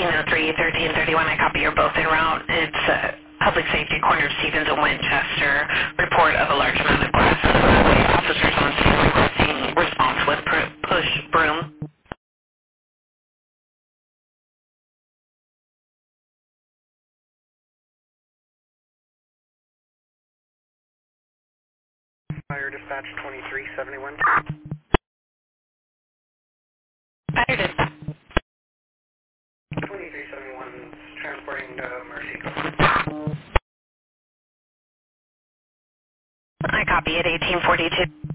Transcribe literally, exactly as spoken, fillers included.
thirteen oh three, thirteen thirty-one, I copy you're both en route. It's uh, Public Safety, corner of Stevens and Winchester. Report of a large amount of glass on the roadway. Officers on scene requesting response with pr- push broom. Fire dispatch twenty-three seventy-one. Fire dispatch. twenty-three seventy-one is transporting to Mercy. I copy at eighteen forty-two.